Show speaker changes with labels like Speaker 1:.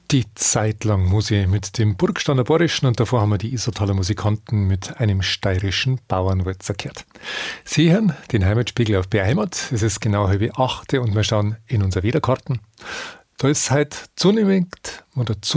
Speaker 1: Die Zeit lang muss ich mit dem Burgstaller Borischen und davor haben wir die Isertaler Musikanten mit einem steirischen Bauernwalzer gehört. Sie hören den Heimatspiegel auf BR Heimat. Es ist genau 7:30 und wir schauen in unser Wetterkarten. Da ist heute zunehmend oder